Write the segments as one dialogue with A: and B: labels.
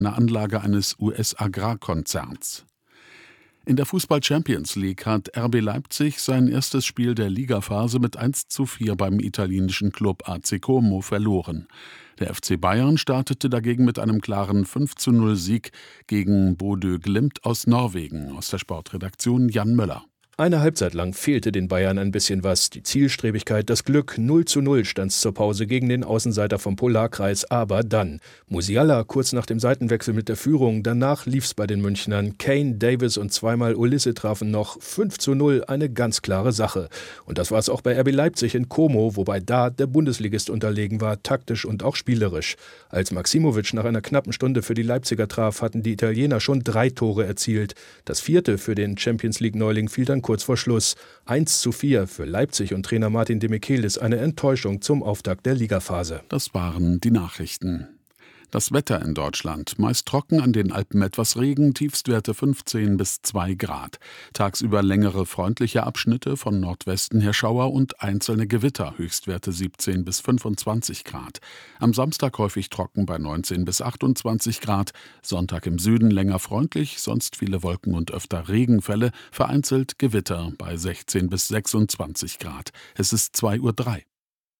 A: eine Anlage eines US-Agrarkonzerns. In der Fußball-Champions League hat RB Leipzig sein erstes Spiel der Ligaphase mit 1:4 beim italienischen Club AC Como verloren. Der FC Bayern startete dagegen mit einem klaren 5:0-Sieg gegen Bodø Glimt aus Norwegen. Aus der Sportredaktion Jan Möller.
B: Eine Halbzeit lang fehlte den Bayern ein bisschen was. Die Zielstrebigkeit, das Glück. 0:0 stand es zur Pause gegen den Außenseiter vom Polarkreis. Aber dann Musiala kurz nach dem Seitenwechsel mit der Führung. Danach lief's bei den Münchnern. Kane, Davis und zweimal Ulisse trafen noch. 5:0, eine ganz klare Sache. Und das war es auch bei RB Leipzig in Como, wobei da der Bundesligist unterlegen war, taktisch und auch spielerisch. Als Maximovic nach einer knappen Stunde für die Leipziger traf, hatten die Italiener schon 3 Tore erzielt. Das 4. für den Champions-League-Neuling fiel dann kurz vor Schluss. 1:4 für Leipzig und Trainer Martin de Michelis eine Enttäuschung zum Auftakt der Ligaphase.
A: Das waren die Nachrichten. Das Wetter in Deutschland. Meist trocken, an den Alpen etwas Regen, Tiefstwerte 15 bis 2 Grad. Tagsüber längere freundliche Abschnitte, von Nordwesten her Schauer und einzelne Gewitter, Höchstwerte 17 bis 25 Grad. Am Samstag häufig trocken bei 19 bis 28 Grad. Sonntag im Süden länger freundlich, sonst viele Wolken und öfter Regenfälle, vereinzelt Gewitter bei 16 bis 26 Grad. Es ist 2:03 Uhr.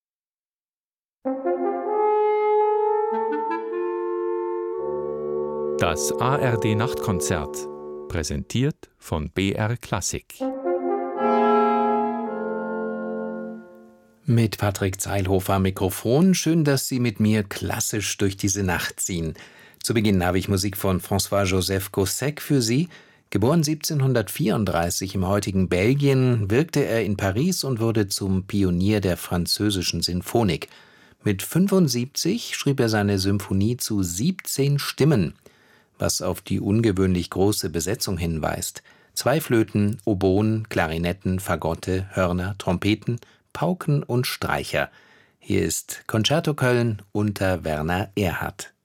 C: Das ARD-Nachtkonzert, präsentiert von BR Klassik.
D: Mit Patrick Zeilhofer am Mikrofon. Schön, dass Sie mit mir klassisch durch diese Nacht ziehen. Zu Beginn habe ich Musik von François-Joseph Gossec für Sie. Geboren 1734 im heutigen Belgien, wirkte er in Paris und wurde zum Pionier der französischen Sinfonik. Mit 75 schrieb er seine Symphonie zu 17 Stimmen, was auf die ungewöhnlich große Besetzung hinweist. 2 Flöten, Oboen, Klarinetten, Fagotte, Hörner, Trompeten, Pauken und Streicher. Hier ist Concerto Köln unter Werner Erhardt.